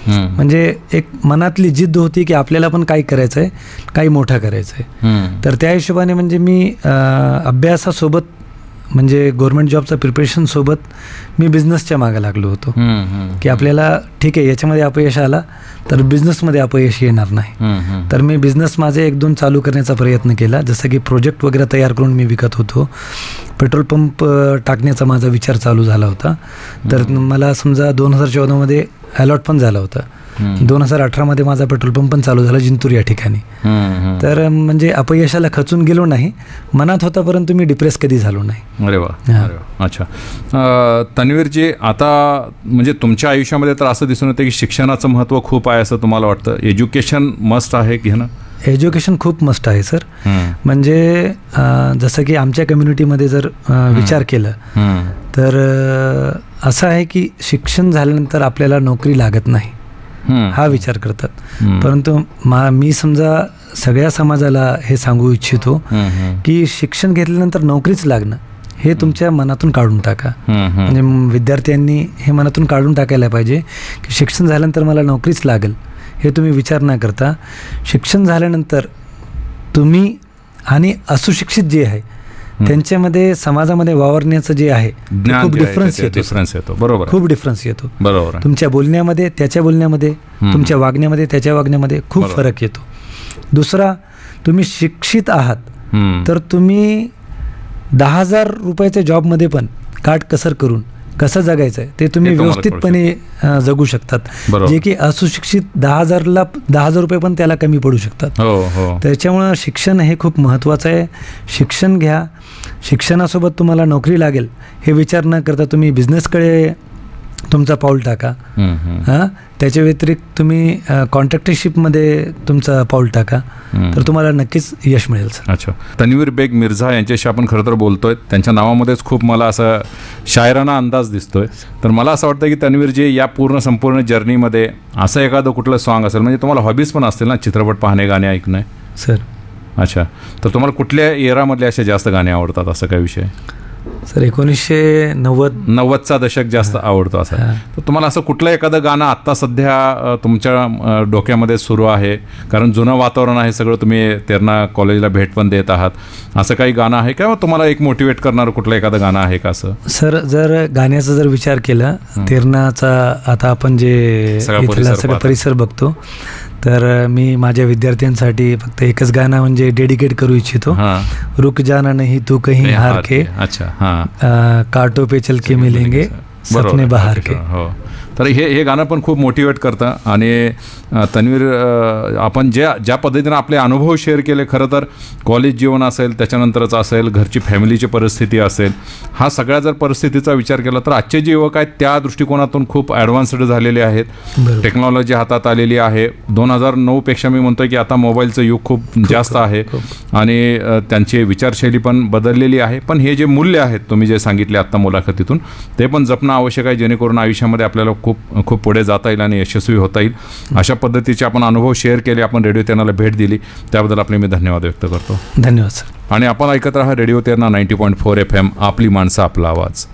म्हणजे एक मनातली जिद्द होती की आपल्याला पण काही करायचं आहे, काही मोठं करायचं आहे. तर त्या हिशोबाने म्हणजे मी अभ्यासासोबत म्हणजे गव्हर्नमेंट जॉबचं प्रिपरेशनसोबत मी बिझनेसच्या मागे लागलो होतो की आपल्याला ठीक आहे याच्यामध्ये अपयश आला तर बिझनेसमध्ये अपयश येणार नाही. तर मी बिझनेस माझे 1-2 चालू करण्याचा प्रयत्न केला, जसं की प्रोजेक्ट वगैरे तयार करून मी विकत होतो. पेट्रोल पंप टाकण्याचा माझा विचार चालू झाला होता. तर मला समजा 2014मध्ये अलॉट पण झाला होता. 2018मध्ये माझा पेट्रोल पंप पण चालू झाला जिंतूर या ठिकाणी. तर म्हणजे अपयशाला खचून गेलो नाही, मनात होता, परंतु मी डिप्रेस कधी झालो नाही. अरे वा. अच्छा. तन्वीरजी, आता म्हणजे तुमच्या आयुष्यामध्ये तर असं दिसून येतं की शिक्षणाचं महत्त्व खूप आहे असं तुम्हाला वाटतं. एज्युकेशन मस्ट आहे की ना? एज्युकेशन खूप मस्ट आहे सर. म्हणजे जसं की आमच्या कम्युनिटीमध्ये जर विचार केला तर असं आहे की शिक्षण झाल्यानंतर आपल्याला नोकरी लागत नाही हा विचार करतात. परंतु मी समजा सगळ्या समाजाला हे सांगू इच्छितो की शिक्षण घेतल्यानंतर नोकरीच लागणं हे तुमच्या मनातून काढून टाका. म्हणजे विद्यार्थ्यांनी हे मनातून काढून टाकायला पाहिजे की शिक्षण झाल्यानंतर मला नोकरीच लागेल हे तुम्ही विचार न करता, शिक्षण झाल्यानंतर तुम्ही आणि असुशिक्षित जे आहे त्यांच्यामध्ये समाजामध्ये वावरण्याचं जे आहे खूप डिफरन्स येतो. बरोबर, खूप डिफरन्स येतो. बरोबर. तुमच्या बोलण्यामध्ये, त्याच्या बोलण्यामध्ये, तुमच्या वागण्यामध्ये, त्याच्या वागण्यामध्ये खूप फरक येतो. दुसरा, तुम्ही शिक्षित आहात तर तुम्ही 10,000 रुपयाच्या जॉबमध्ये पण काटकसर करून कसं जगायचं आहे ते तुम्ही व्यवस्थितपणे जगू शकतात, जे की असुशिक्षित 10,000 रुपये पण त्याला कमी पडू शकतात. त्याच्यामुळं शिक्षण हे खूप महत्त्वाचं आहे. शिक्षण घ्या, शिक्षणासोबत तुम्हाला नोकरी लागेल हे विचार न करता तुम्ही बिझनेसकडे तुमचा पाऊल टाका. त्याच्या व्यतिरिक्त तुम्ही कॉन्ट्रॅक्टरशिपमध्ये तुमचा पाऊल टाका तर तुम्हाला नक्कीच यश मिळेल सर. अच्छा. तन्वीर बेग मिर्झा यांच्याशी आपण खरं तर बोलतोय. त्यांच्या नावामध्येच खूप मला असं शायराना अंदाज दिसतोय. तर मला असं वाटतं की तन्वीरजी या संपूर्ण जर्नीमध्ये असं एखादं कुठलं सॉन्ग असेल, म्हणजे तुम्हाला हॉबीज पण असतील ना, चित्रपट पाहणे, गाणे ऐकणे सर. अच्छा. तर तुम्हाला कुठल्या एरामधले असे जास्त गाणे आवडतात, असं काय विषय? सर 1990चा दशक जास्त आवडतो असं. तर तुम्हाला असं कुठलं एखादं गाणं आत्ता सध्या तुमच्या डोक्यामध्ये सुरू आहे? कारण जुनं वातावरण आहे सगळं, तुम्ही तेरणा कॉलेजला भेट पण देत आहात, असं काही गाणं आहे का तुम्हाला एक मोटिवेट करणारं कुठलं एखादं गाणं आहे का असं? सर जर गाण्याचा जर विचार केला, तेरणाचा आता आपण जे सगळं परिसर बघतो, तर मी माझ्या विद्यार्थ्यांसाठी फक्त एकच गाणं म्हणजे डेडिकेट करू इच्छितो. रुक जाना नहीं तू कहीं हार के, कांटों पे चल के मिलेंगे सपने बहार के. तर हे गाणं पण खूप मोटिवेट करतं. आणि तन्वीर, आपण ज्या पद्धतीनं आपले अनुभव शेअर केले, खरं तर कॉलेज जीवन असेल, त्याच्यानंतरच असेल, घरची फॅमिलीची परिस्थिती असेल, हा सगळ्या जर परिस्थितीचा विचार केला तर आजचे जे युवक आहेत त्या दृष्टिकोनातून खूप ॲडव्हान्स्ड झालेले आहेत. टेक्नॉलॉजी हातात आलेली आहे. 2009पेक्षा मी म्हणतोय की आता मोबाईलचं युग खूप जास्त आहे आणि त्यांची विचारशैली पण बदललेली आहे. पण हे जे मूल्य आहेत तुम्ही जे सांगितले आत्ता मुलाखतीतून, ते पण जपणं आवश्यक आहे, जेणेकरून आयुष्यामध्ये आपल्याला खूप पुढे जाता येईल आणि यशस्वी होता येईल. अशा पद्धतीचे आपण अनुभव शेअर केले, आपण रेडिओ तेरणाला भेट दिली, त्याबद्दल आपले मी धन्यवाद व्यक्त करतो. धन्यवाद सर. आणि आपण ऐकत राहा रेडिओ तेरणा 90.4 FM, आपली माणसं आपला आवाज.